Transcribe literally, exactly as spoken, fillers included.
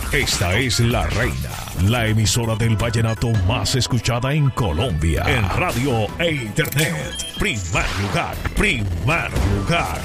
Esta es La Reina, la emisora del vallenato más escuchada en Colombia. En radio e internet. Primer lugar, primer lugar.